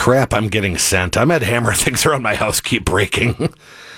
crap I'm getting sent. I'm at Hammer. Things around my house keep breaking.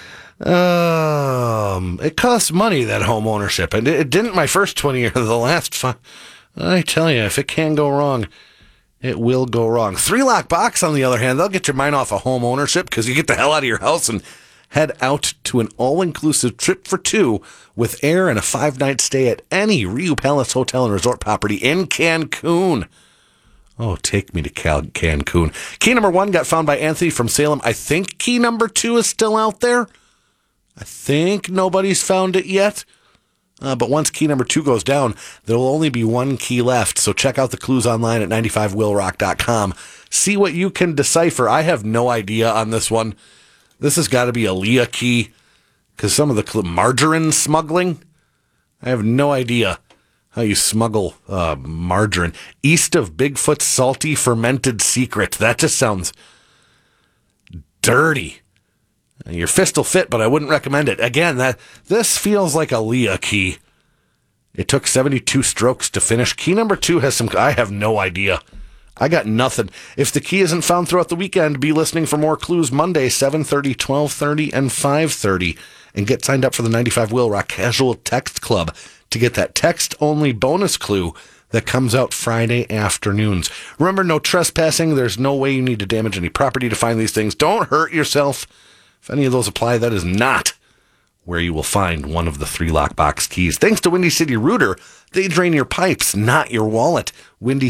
It costs money, that home ownership. And it didn't my first 20 years, the last 5. I tell you, if it can go wrong, it will go wrong. 3-Lock Box, on the other hand, they'll get your mind off of home ownership because you get the hell out of your house and head out to an all-inclusive trip for 2 with air and a 5-night stay at any Riu Palace Hotel and Resort property in Cancun. Oh, take me to Cancun. Key number 1 got found by Anthony from Salem. I think key number 2 is still out there. I think nobody's found it yet. But once key number 2 goes down, there will only be 1 key left. So check out the clues online at 95willrock.com. See what you can decipher. I have no idea on this one. This has got to be a Leah key because some of the margarine smuggling. I have no idea how you smuggle margarine. East of Bigfoot's salty fermented secret. That just sounds dirty. Your fist will fit, but I wouldn't recommend it. Again, this feels like a Leah key. It took 72 strokes to finish. Key number 2 has some... I have no idea. I got nothing. If the key isn't found throughout the weekend, be listening for more clues Monday, 7:30, 12:30, and 5:30. And get signed up for the 95 Will Rock Casual Text Club to get that text-only bonus clue that comes out Friday afternoons. Remember, no trespassing. There's no way you need to damage any property to find these things. Don't hurt yourself. If any of those apply, that is not where you will find one of the 3-Lock Box keys. Thanks to Windy City Rooter, they drain your pipes, not your wallet.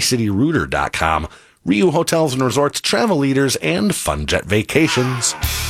WindyCityRooter.com. Riu Hotels and Resorts, travel leaders, and Fun Jet Vacations.